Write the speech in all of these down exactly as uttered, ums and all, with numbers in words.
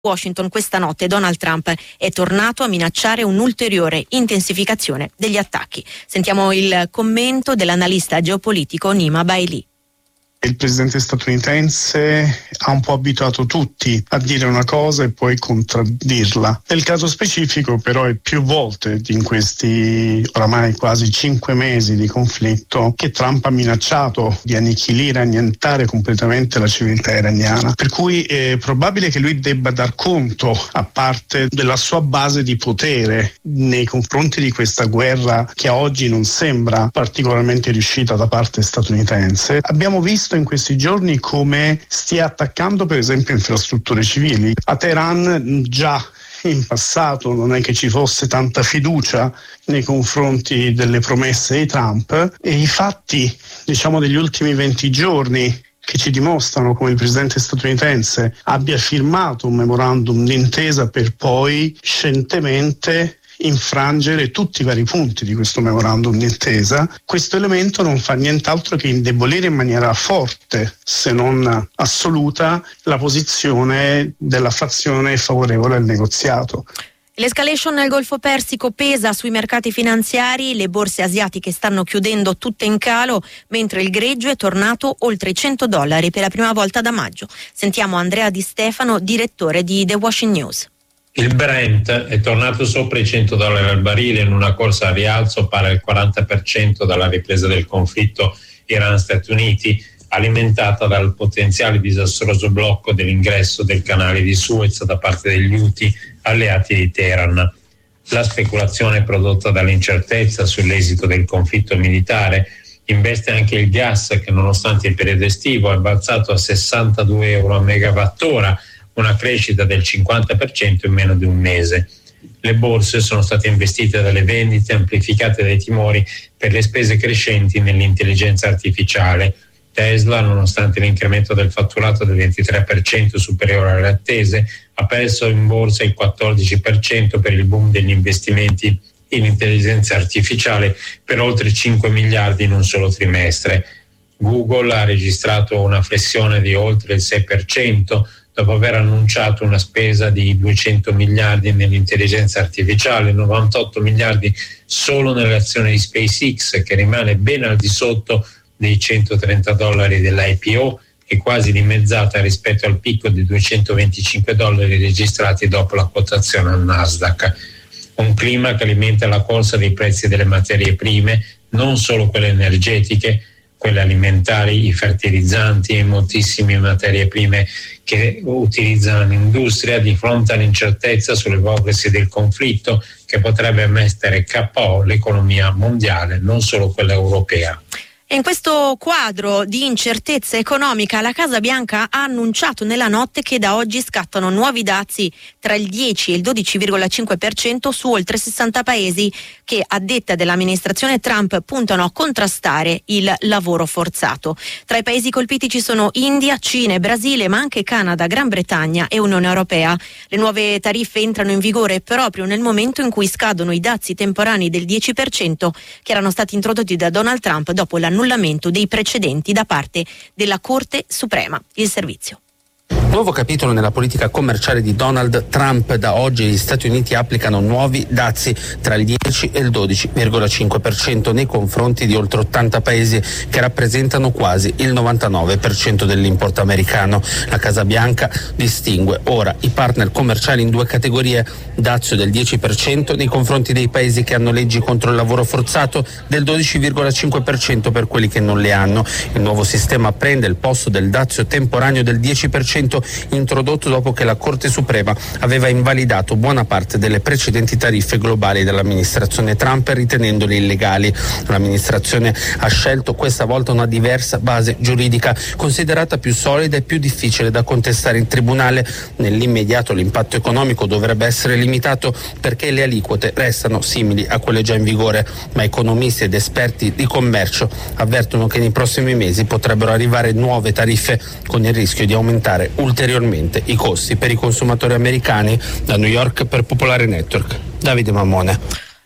Washington questa notte Donald Trump è tornato a minacciare un'ulteriore intensificazione degli attacchi. Sentiamo il commento dell'analista geopolitico Nima Bailey. Il presidente statunitense ha un po' abituato tutti a dire una cosa e poi contraddirla. Nel caso specifico però è più volte in questi oramai quasi cinque mesi di conflitto che Trump ha minacciato di annichilire, annientare completamente la civiltà iraniana. Per cui è probabile che lui debba dar conto, a parte della sua base di potere nei confronti di questa guerra che a oggi non sembra particolarmente riuscita da parte statunitense. Abbiamo visto in questi giorni come stia attaccando per esempio infrastrutture civili. A Teheran già in passato non è che ci fosse tanta fiducia nei confronti delle promesse di Trump e i fatti, diciamo, degli ultimi venti giorni che ci dimostrano come il presidente statunitense abbia firmato un memorandum d'intesa per poi scientemente infrangere tutti i vari punti di questo memorandum d'intesa. Questo elemento non fa nient'altro che indebolire in maniera forte, se non assoluta, la posizione della fazione favorevole al negoziato. L'escalation nel Golfo Persico pesa sui mercati finanziari, le borse asiatiche stanno chiudendo tutte in calo, mentre il greggio è tornato oltre i cento dollari per la prima volta da maggio. Sentiamo Andrea Di Stefano, direttore di The Washington News. Il Brent è tornato sopra i cento dollari al barile in una corsa al rialzo pari al quaranta per cento dalla ripresa del conflitto Iran-Stati Uniti, alimentata dal potenziale disastroso blocco dell'ingresso del canale di Suez da parte degli Houthi alleati di Teheran. La speculazione prodotta dall'incertezza sull'esito del conflitto militare investe anche il gas, che nonostante il periodo estivo è balzato a sessantadue euro a megawattora, una crescita del cinquanta per cento in meno di un mese. Le borse sono state investite dalle vendite amplificate dai timori per le spese crescenti nell'intelligenza artificiale. Tesla, nonostante l'incremento del fatturato del ventitré per cento superiore alle attese, ha perso in borsa il quattordici per cento per il boom degli investimenti in intelligenza artificiale per oltre cinque miliardi in un solo trimestre. Google ha registrato una flessione di oltre il sei per cento dopo aver annunciato una spesa di duecento miliardi nell'intelligenza artificiale, novantotto miliardi solo nelle azioni di SpaceX, che rimane ben al di sotto dei centotrenta dollari dell'I P O e quasi dimezzata rispetto al picco di duecentoventicinque dollari registrati dopo la quotazione al Nasdaq. Un clima che alimenta la corsa dei prezzi delle materie prime, non solo quelle energetiche, quelle alimentari, i fertilizzanti e moltissime materie prime che utilizzano l'industria, di fronte all'incertezza sull'evolversi del conflitto che potrebbe mettere K O l'economia mondiale, non solo quella europea. E in questo quadro di incertezza economica la Casa Bianca ha annunciato nella notte che da oggi scattano nuovi dazi tra il dieci e il dodici virgola cinque per cento su oltre sessanta paesi che, a detta dell'amministrazione Trump, puntano a contrastare il lavoro forzato. Tra i paesi colpiti ci sono India, Cina e Brasile, ma anche Canada, Gran Bretagna e Unione Europea. Le nuove tariffe entrano in vigore proprio nel momento in cui scadono i dazi temporanei del dieci per cento che erano stati introdotti da Donald Trump dopo l'annuncio dei precedenti da parte della Corte Suprema. Il servizio. Nuovo capitolo nella politica commerciale di Donald Trump. Da oggi gli Stati Uniti applicano nuovi dazi tra il dieci e il dodici virgola cinque per cento nei confronti di oltre ottanta paesi che rappresentano quasi il novantanove per cento dell'importo americano. La Casa Bianca distingue ora i partner commerciali in due categorie: dazio del dieci per cento nei confronti dei paesi che hanno leggi contro il lavoro forzato, del dodici virgola cinque per cento per quelli che non le hanno. Il nuovo sistema prende il posto del dazio temporaneo del dieci per cento introdotto dopo che la Corte Suprema aveva invalidato buona parte delle precedenti tariffe globali dell'amministrazione Trump ritenendole illegali. L'amministrazione ha scelto questa volta una diversa base giuridica, considerata più solida e più difficile da contestare in tribunale. Nell'immediato l'impatto economico dovrebbe essere limitato perché le aliquote restano simili a quelle già in vigore, ma economisti ed esperti di commercio avvertono che nei prossimi mesi potrebbero arrivare nuove tariffe con il rischio di aumentare ulteriormente i costi per i consumatori americani. Da New York per Popolare Network, Davide Mammone.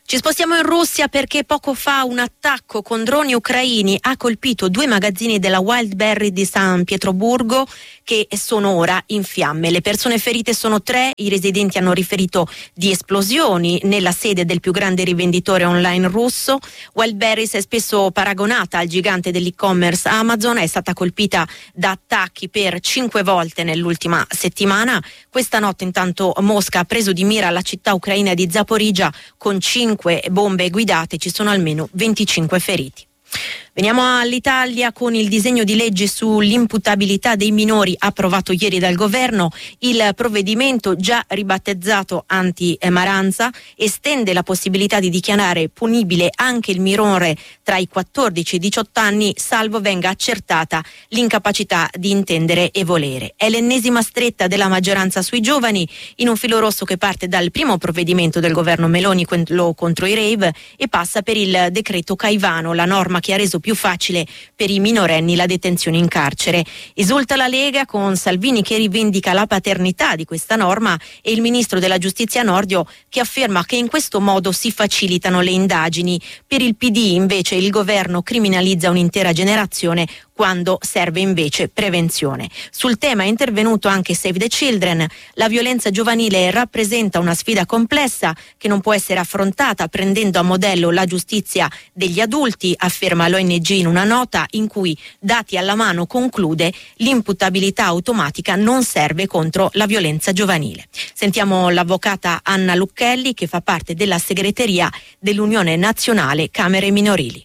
Ci spostiamo in Russia perché poco fa un attacco con droni ucraini ha colpito due magazzini della Wildberry di San Pietroburgo che sono ora in fiamme. Le persone ferite sono tre, i residenti hanno riferito di esplosioni nella sede del più grande rivenditore online russo. Wildberries è spesso paragonata al gigante dell'e-commerce Amazon, è stata colpita da attacchi per cinque volte nell'ultima settimana. Questa notte intanto Mosca ha preso di mira la città ucraina di Zaporizhzhia con cinque bombe guidate, ci sono almeno venticinque feriti. Veniamo all'Italia con il disegno di legge sull'imputabilità dei minori approvato ieri dal governo. Il provvedimento, già ribattezzato anti-Maranza, estende la possibilità di dichiarare punibile anche il minore tra i quattordici e i diciotto anni, salvo venga accertata l'incapacità di intendere e volere. È l'ennesima stretta della maggioranza sui giovani, in un filo rosso che parte dal primo provvedimento del governo Meloni, quello contro i rave, e passa per il decreto Caivano, la norma che ha reso più facile per i minorenni la detenzione in carcere. Esulta la Lega con Salvini che rivendica la paternità di questa norma e il ministro della giustizia Nordio che afferma che in questo modo si facilitano le indagini. Per il P D invece il governo criminalizza un'intera generazione quando serve invece prevenzione. Sul tema è intervenuto anche Save the Children. La violenza giovanile rappresenta una sfida complessa che non può essere affrontata prendendo a modello la giustizia degli adulti, afferma l'O N G in una nota in cui, dati alla mano, conclude: l'imputabilità automatica non serve contro la violenza giovanile. Sentiamo l'avvocata Anna Lucchelli che fa parte della segreteria dell'Unione Nazionale Camere Minorili.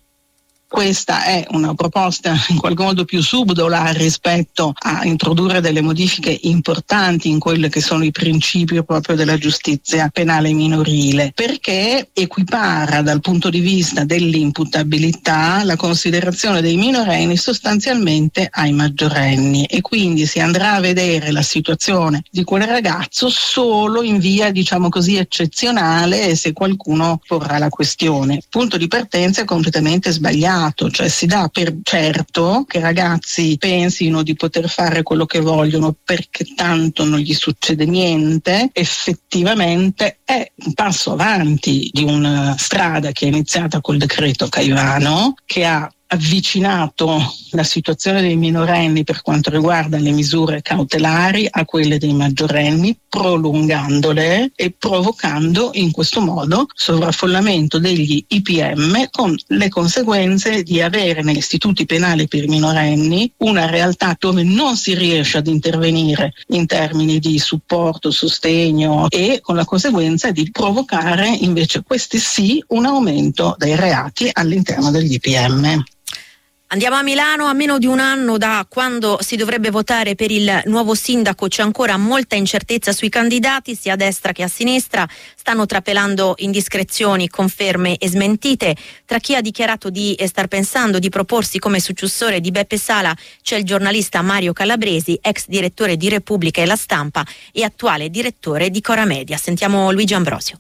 Questa è una proposta in qualche modo più subdola rispetto a introdurre delle modifiche importanti in quelli che sono i principi proprio della giustizia penale minorile, perché equipara dal punto di vista dell'imputabilità la considerazione dei minorenni sostanzialmente ai maggiorenni, e quindi si andrà a vedere la situazione di quel ragazzo solo in via, diciamo così, eccezionale, se qualcuno porrà la questione. Il punto di partenza è completamente sbagliato. Cioè si dà per certo che ragazzi pensino di poter fare quello che vogliono perché tanto non gli succede niente. Effettivamente è un passo avanti di una strada che è iniziata col decreto Caivano, che ha avvicinato la situazione dei minorenni per quanto riguarda le misure cautelari a quelle dei maggiorenni, prolungandole e provocando in questo modo sovraffollamento degli I P M, con le conseguenze di avere negli istituti penali per i minorenni una realtà dove non si riesce ad intervenire in termini di supporto, sostegno, e con la conseguenza di provocare invece, questi sì, un aumento dei reati all'interno degli I P M. Andiamo a Milano. A meno di un anno da quando si dovrebbe votare per il nuovo sindaco c'è ancora molta incertezza sui candidati, sia a destra che a sinistra. Stanno trapelando indiscrezioni, conferme e smentite. Tra chi ha dichiarato di star pensando di proporsi come successore di Beppe Sala c'è il giornalista Mario Calabresi, ex direttore di Repubblica e La Stampa e attuale direttore di Cora Media. Sentiamo Luigi Ambrosio.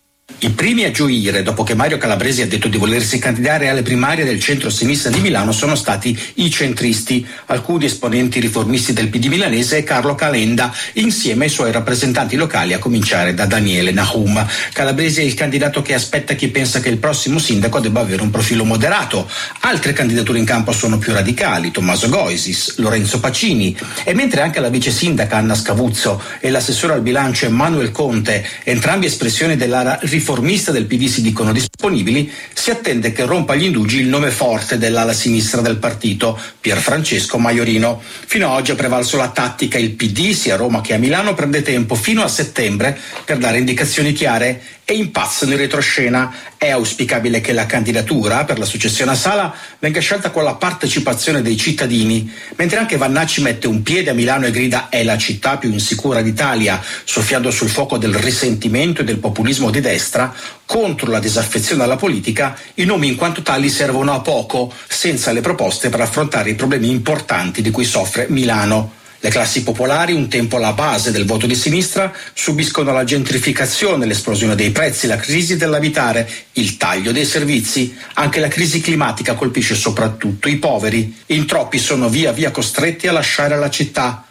I primi a gioire dopo che Mario Calabresi ha detto di volersi candidare alle primarie del centro-sinistra di Milano sono stati i centristi, alcuni esponenti riformisti del P D milanese e Carlo Calenda, insieme ai suoi rappresentanti locali, a cominciare da Daniele Nahum. Calabresi è il candidato che aspetta chi pensa che il prossimo sindaco debba avere un profilo moderato. Altre candidature in campo sono più radicali: Tommaso Goisis, Lorenzo Pacini, e mentre anche la vice sindaca Anna Scavuzzo e l'assessore al bilancio Emanuel Conte, entrambi espressioni dell'area riformista del P D, si dicono disponibili, si attende che rompa gli indugi il nome forte dell'ala sinistra del partito, Pierfrancesco Maiorino. Fino ad oggi ha prevalso la tattica: il P D, sia a Roma che a Milano, prende tempo fino a settembre per dare indicazioni chiare e impazzano in retroscena. È auspicabile che la candidatura per la successione a Sala venga scelta con la partecipazione dei cittadini, mentre anche Vannacci mette un piede a Milano e grida «è la città più insicura d'Italia», soffiando sul fuoco del risentimento e del populismo di destra. Contro la disaffezione alla politica, i nomi in quanto tali servono a poco, senza le proposte per affrontare i problemi importanti di cui soffre Milano. Le classi popolari, un tempo la base del voto di sinistra, subiscono la gentrificazione, l'esplosione dei prezzi, la crisi dell'abitare, il taglio dei servizi. Anche la crisi climatica colpisce soprattutto i poveri. In troppi sono via via costretti a lasciare la città.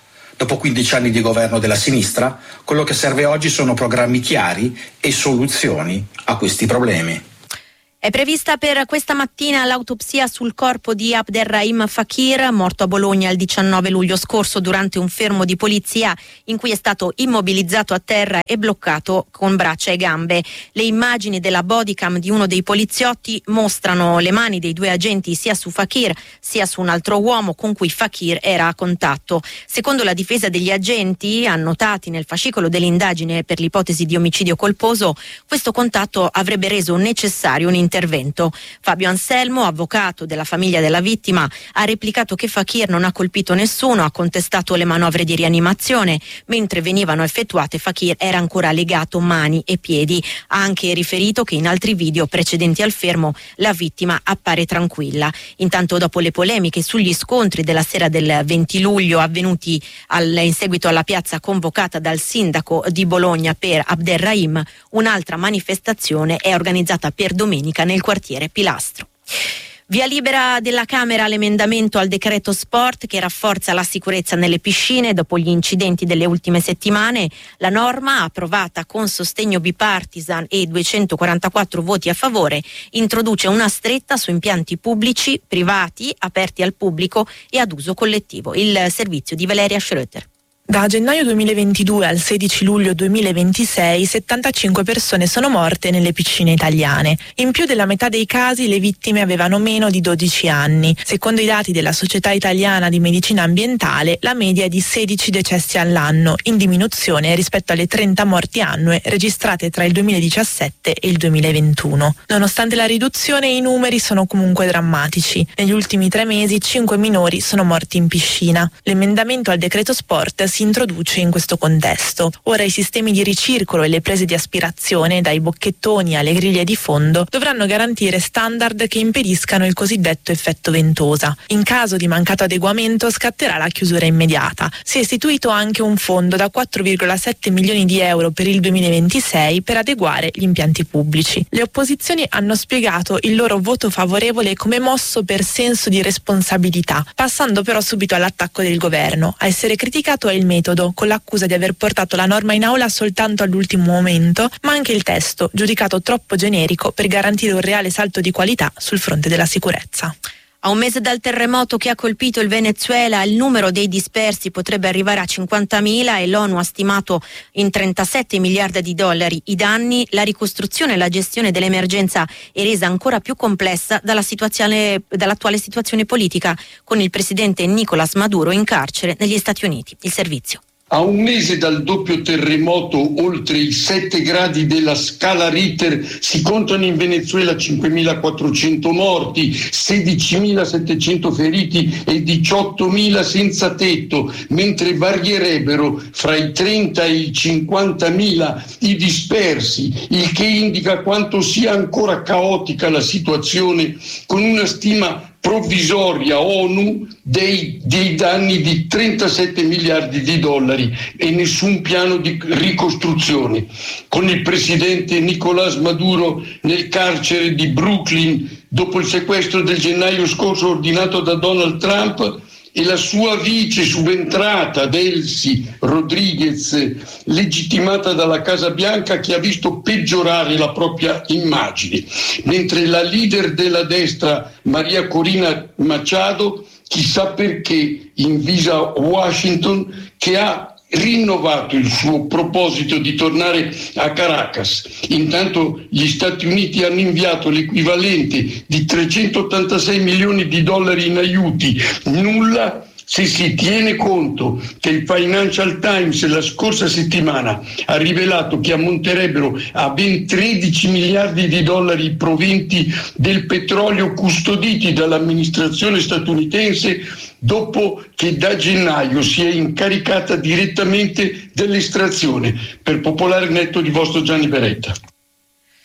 Dopo quindici anni di governo della sinistra, quello che serve oggi sono programmi chiari e soluzioni a questi problemi. È prevista per questa mattina l'autopsia sul corpo di Abderrahim Fakir, morto a Bologna il diciannove luglio scorso durante un fermo di polizia in cui è stato immobilizzato a terra e bloccato con braccia e gambe. Le immagini della bodycam di uno dei poliziotti mostrano le mani dei due agenti sia su Fakir sia su un altro uomo con cui Fakir era a contatto. Secondo la difesa degli agenti annotati nel fascicolo dell'indagine per l'ipotesi di omicidio colposo, questo contatto avrebbe reso necessario un intervento. Fabio Anselmo, avvocato della famiglia della vittima, ha replicato che Fakir non ha colpito nessuno, ha contestato le manovre di rianimazione. Mentre venivano effettuate, Fakir era ancora legato mani e piedi. Ha anche riferito che in altri video precedenti al fermo la vittima appare tranquilla. Intanto, dopo le polemiche sugli scontri della sera del venti luglio avvenuti al, in seguito alla piazza convocata dal sindaco di Bologna per Abderrahim, un'altra manifestazione è organizzata per domenica nel quartiere Pilastro. Via libera della Camera all'emendamento al decreto sport che rafforza la sicurezza nelle piscine dopo gli incidenti delle ultime settimane. La norma, approvata con sostegno bipartisan e duecentoquarantaquattro voti a favore, introduce una stretta su impianti pubblici, privati, aperti al pubblico e ad uso collettivo. Il servizio di Valeria Schröter. Da gennaio duemilaventidue al sedici luglio duemilaventisei, settantacinque persone sono morte nelle piscine italiane. In più della metà dei casi le vittime avevano meno di dodici anni. Secondo i dati della Società Italiana di Medicina Ambientale, la media è di sedici decessi all'anno, in diminuzione rispetto alle trenta morti annue registrate tra il duemiladiciassette e il duemilaventuno. Nonostante la riduzione, i numeri sono comunque drammatici. Negli ultimi tre mesi, cinque minori sono morti in piscina. L'emendamento al decreto sport si introduce in questo contesto. Ora i sistemi di ricircolo e le prese di aspirazione, dai bocchettoni alle griglie di fondo, dovranno garantire standard che impediscano il cosiddetto effetto ventosa. In caso di mancato adeguamento scatterà la chiusura immediata. Si è istituito anche un fondo da quattro virgola sette milioni di euro per il duemilaventisei per adeguare gli impianti pubblici. Le opposizioni hanno spiegato il loro voto favorevole come mosso per senso di responsabilità, passando però subito all'attacco del governo. A essere criticato è il metodo, con l'accusa di aver portato la norma in aula soltanto all'ultimo momento, ma anche il testo, giudicato troppo generico per garantire un reale salto di qualità sul fronte della sicurezza. A un mese dal terremoto che ha colpito il Venezuela, il numero dei dispersi potrebbe arrivare a cinquantamila e l'ONU ha stimato in trentasette miliardi di dollari i danni. La ricostruzione e la gestione dell'emergenza è resa ancora più complessa dalla situazione, dall'attuale situazione politica, con il presidente Nicolás Maduro in carcere negli Stati Uniti. Il servizio. A un mese dal doppio terremoto, oltre i sette gradi della scala Richter, si contano in Venezuela cinquemilaquattrocento morti, sedicimilasettecento feriti e diciottomila senza tetto, mentre varierebbero fra i trenta e i cinquantamila i dispersi, il che indica quanto sia ancora caotica la situazione, con una stima provvisoria ONU dei, dei danni di trentasette miliardi di dollari e nessun piano di ricostruzione. Con il presidente Nicolás Maduro nel carcere di Brooklyn dopo il sequestro del gennaio scorso ordinato da Donald Trump e la sua vice subentrata Delcy Rodriguez, legittimata dalla Casa Bianca, che ha visto peggiorare la propria immagine, mentre la leader della destra Maria Corina Machado, chissà perché, invisa Washington, che ha rinnovato il suo proposito di tornare a Caracas. Intanto gli Stati Uniti hanno inviato l'equivalente di trecentottantasei milioni di dollari in aiuti, nulla se si tiene conto che il Financial Times la scorsa settimana ha rivelato che ammonterebbero a ben tredici miliardi di dollari i proventi del petrolio custoditi dall'amministrazione statunitense dopo che da gennaio si è incaricata direttamente dell'estrazione. Per Popolare Netto di vostro Gianni Beretta.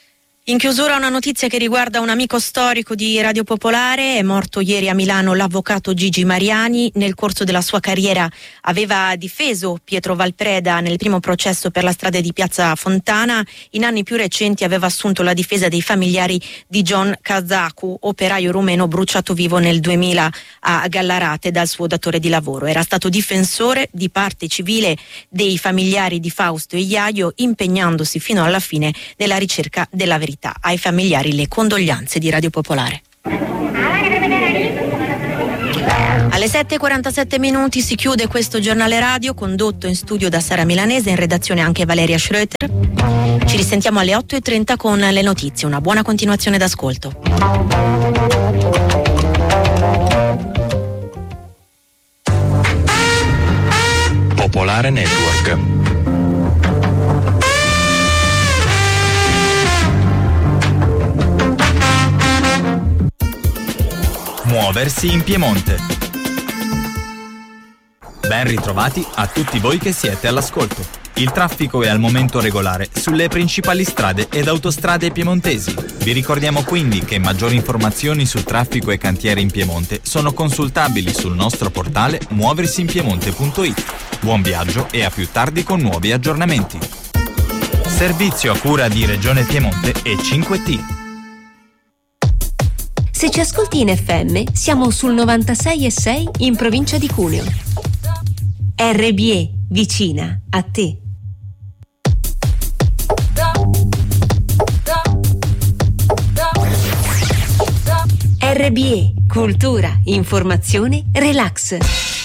In chiusura una notizia che riguarda un amico storico di Radio Popolare. È morto ieri a Milano l'avvocato Gigi Mariani. Nel corso della sua carriera aveva difeso Pietro Valpreda nel primo processo per la strage di Piazza Fontana. In anni più recenti aveva assunto la difesa dei familiari di John Kazaku, operaio rumeno bruciato vivo nel duemila a Gallarate dal suo datore di lavoro. Era stato difensore di parte civile dei familiari di Fausto e Iaio, impegnandosi fino alla fine nella ricerca della verità. Ai familiari le condoglianze di Radio Popolare. Alle sette e quarantasette minuti si chiude questo giornale radio, condotto in studio da Sara Milanese, in redazione anche Valeria Schröter. Ci risentiamo alle otto e trenta con le notizie. Una buona continuazione d'ascolto. Popolare Network. Muoversi in Piemonte. Ben ritrovati a tutti voi che siete all'ascolto. Il traffico è al momento regolare sulle principali strade ed autostrade piemontesi. Vi ricordiamo quindi che maggiori informazioni sul traffico e cantieri in Piemonte sono consultabili sul nostro portale muoversinpiemonte punto it. Buon viaggio e a più tardi con nuovi aggiornamenti. Servizio a cura di Regione Piemonte e cinque T. Se ci ascolti in F M, siamo sul novantasei e sei in provincia di Cuneo. R B E, vicina a te. R B E, cultura, informazione, relax.